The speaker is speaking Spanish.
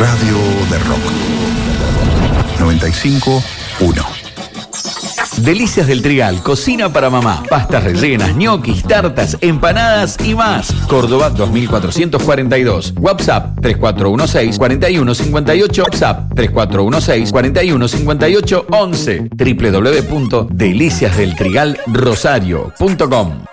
Radio de Rock 95.1. Delicias del Trigal, cocina para mamá. Pastas rellenas, ñoquis, tartas, empanadas y más. Córdoba 2442. WhatsApp 3416-4158. WhatsApp 3416-4158-11. www.deliciasdeltrigalrosario.com.